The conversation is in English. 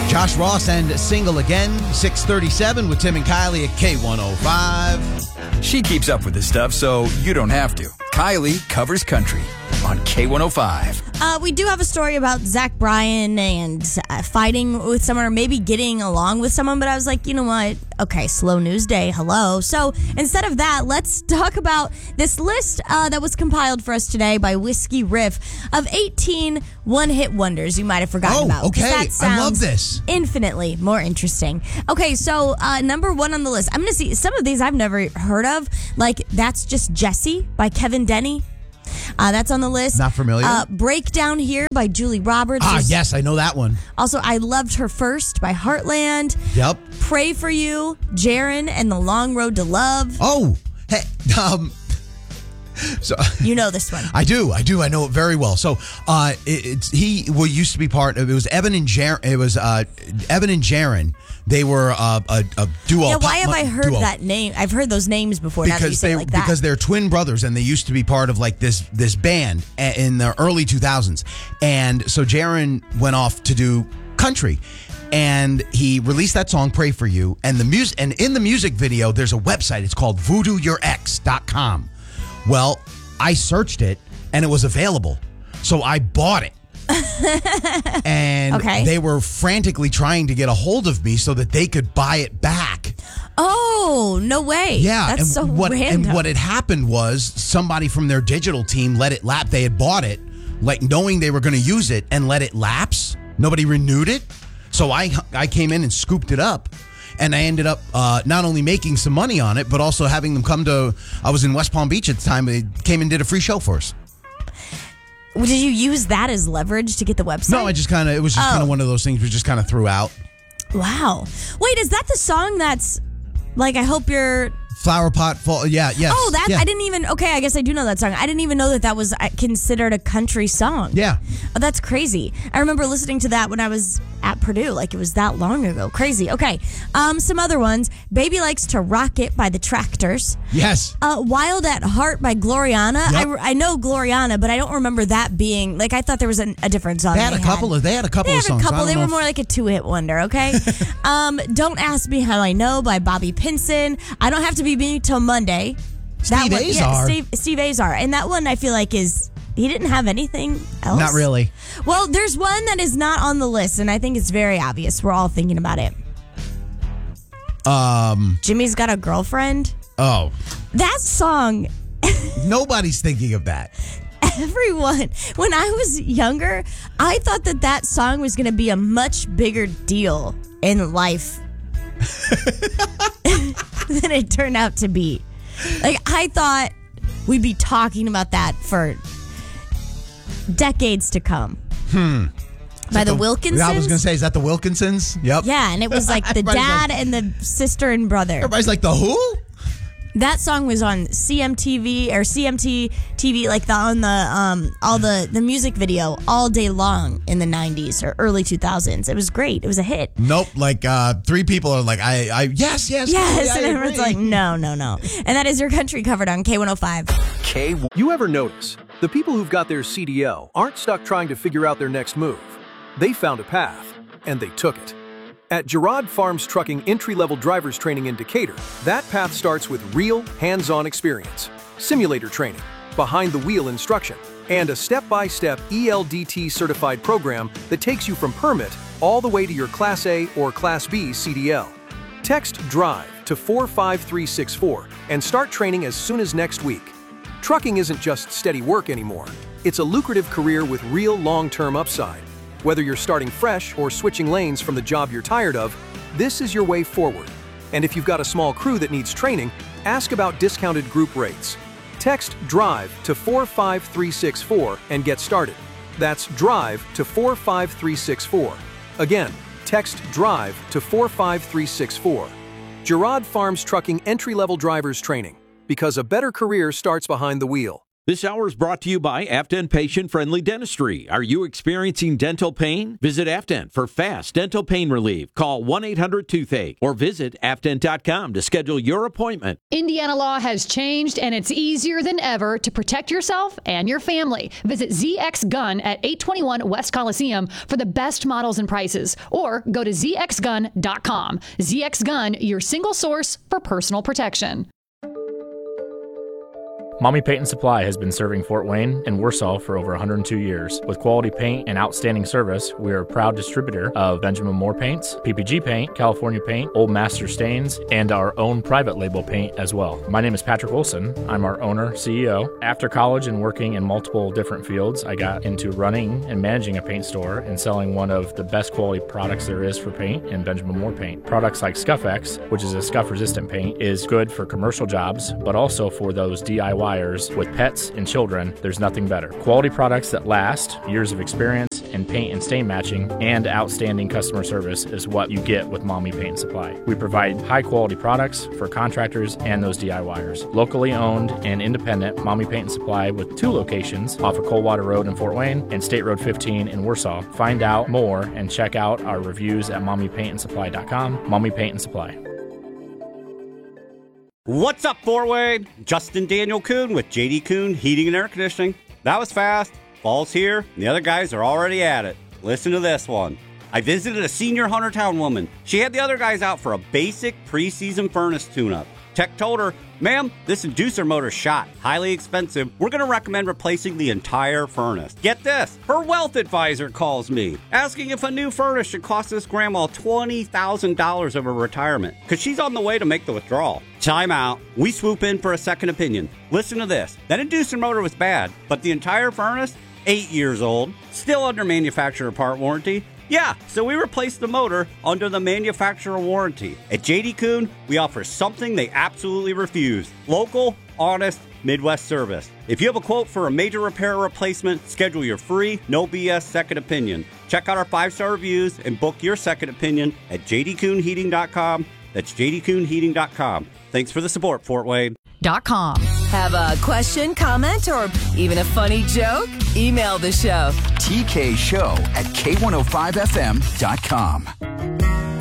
Josh Ross and Single Again, 6:37 with Tim and Kylie at K105. She keeps up with this stuff, so you don't have to. Kylie covers country on K105. We do have a story about Zach Bryan and fighting with someone or maybe getting along with someone, but I was like, you know what? Okay, slow news day. Hello. So instead of that, let's talk about this list that was compiled for us today by Whiskey Riff of 18 one-hit wonders you might have forgotten about. Okay. That I love this. Infinitely more interesting. Okay, so number one on the list. I'm going to see some of these I've never heard of, like That's Just Jessie by Kevin Denny. That's on the list. Not familiar. Breakdown Here by Julie Roberts. Yes, I know that one. Also, I Loved Her First by Heartland. Yep. Pray For You, Jaron and the Long Road to Love. Oh, hey, so You know this one. I do. I know it very well. So, used to be part of. It was Evan and Jaron. It was Evan and Jaron. They were a duo. Yeah, why have I heard duo. that name? I've heard those names before. Now that you say it like that. Because they're twin brothers, and they used to be part of like this band in the early 2000s. And so Jaron went off to do country. And he released that song, Pray For You. And in the music video, there's a website. It's called VoodooYourEx.com. Well, I searched it, and it was available. So I bought it. And they were frantically trying to get a hold of me so that they could buy it back. Oh, no way. Yeah. That's so random. And what had happened was somebody from their digital team let it lapse. They had bought it, like knowing they were going to use it, and let it lapse. Nobody renewed it. So I came in and scooped it up. And I ended up not only making some money on it, but also having them come to, I was in West Palm Beach at the time. They came and did a free show for us. Did you use that as leverage to get the website? No, it was just kind of one of those things we just kind of threw out. Wow. Wait, is that the song that's like, I hope you're... Flower Pot Fall, yes. Oh, that, yeah. I didn't even, okay, I guess I do know that song. I didn't even know that was considered a country song. Yeah. Oh, that's crazy. I remember listening to that when I was at Purdue, like it was that long ago. Crazy. Okay, some other ones. Baby Likes to Rock It by the Tractors. Yes. Wild at Heart by Gloriana. Yep. I know Gloriana, but I don't remember that being, like I thought there was a different song. They had a couple of songs. They were more like a two-hit wonder, okay? Don't Ask Me How I Know by Bobby Pinson. I Don't Have to Be Me Till Monday. Steve Azar. Steve Azar. And that one I feel like he didn't have anything else. Not really. Well, there's one that is not on the list, and I think it's very obvious. We're all thinking about it. Jimmy's Got a Girlfriend. Oh. That song. Nobody's thinking of that. Everyone. When I was younger, I thought that song was going to be a much bigger deal in life than it turned out to be. Like, I thought we'd be talking about that for decades to come. By the Wilkinsons? I was going to say, is that the Wilkinsons? Yep. Yeah, and it was like the dad and the sister and brother. Everybody's like, the who? That song was on CMTV or CMT TV, like on the music video all day long in the 90s or early 2000s. It was great. It was a hit. Nope. Like 3 people are like, yes. And everyone's like, no. And that is your country covered on K105. You ever notice the people who've got their CDL aren't stuck trying to figure out their next move? They found a path, and they took it. At Girard Farms Trucking entry-level driver's training in Decatur, that path starts with real, hands-on experience, simulator training, behind-the-wheel instruction, and a step-by-step ELDT-certified program that takes you from permit all the way to your Class A or Class B CDL. Text DRIVE to 45364 and start training as soon as next week. Trucking isn't just steady work anymore. It's a lucrative career with real long-term upside. Whether you're starting fresh or switching lanes from the job you're tired of, this is your way forward. And if you've got a small crew that needs training, ask about discounted group rates. Text DRIVE to 45364 and get started. That's DRIVE to 45364. Again, text DRIVE to 45364. Girard Farms Trucking entry-level drivers training, because a better career starts behind the wheel. This hour is brought to you by Afton Patient Friendly Dentistry. Are you experiencing dental pain? Visit Afton for fast dental pain relief. Call 1-800-TOOTHACHE or visit afton.com to schedule your appointment. Indiana law has changed, and it's easier than ever to protect yourself and your family. Visit ZX Gun at 821 West Coliseum for the best models and prices, or go to zxgun.com. ZX Gun, your single source for personal protection. Mommy Paint and Supply has been serving Fort Wayne and Warsaw for over 102 years. With quality paint and outstanding service, we are a proud distributor of Benjamin Moore paints, PPG paint, California paint, Old Master stains, and our own private label paint as well. My name is Patrick Wilson. I'm our owner, CEO. After college and working in multiple different fields, I got into running and managing a paint store and selling one of the best quality products there is for paint in Benjamin Moore paint. Products like Scuff-X, which is a scuff-resistant paint, is good for commercial jobs, but also for those DIY with pets and children. There's nothing better. Quality products that last, years of experience in paint and stain matching, and outstanding customer service is what you get with Mommy Paint and Supply. We provide high quality products for contractors and those DIYers. Locally owned and independent, Mommy Paint and Supply with 2 locations off of Coldwater Road in Fort Wayne and State Road 15 in Warsaw. Find out more and check out our reviews at mommypaintandsupply.com. Mommy Paint and Supply. What's up, Fort Wayne? Justin Daniel Kuhn with JD Kuhn Heating and Air Conditioning. That was fast. Fall's here, and the other guys are already at it. Listen to this one. I visited a senior Huntertown woman. She had the other guys out for a basic preseason furnace tune-up. Tech told her, "Ma'am, this inducer motor's shot. Highly expensive. We're going to recommend replacing the entire furnace." Get this. Her wealth advisor calls me, asking if a new furnace should cost this grandma $20,000 of her retirement, because she's on the way to make the withdrawal. Time out. We swoop in for a second opinion. Listen to this. That inducer motor was bad, but the entire furnace, 8 years old, still under manufacturer part warranty. Yeah, so we replaced the motor under the manufacturer warranty. At JD Kuhn, we offer something they absolutely refuse. Local, honest, Midwest service. If you have a quote for a major repair or replacement, schedule your free, no BS second opinion. Check out our 5-star reviews and book your second opinion at jdkuhnheating.com. That's jdkuhnheating.com. Thanks for the support, Fort Wayne. Have a question, comment, or even a funny joke? Email the show. TK Show at K105FM.com.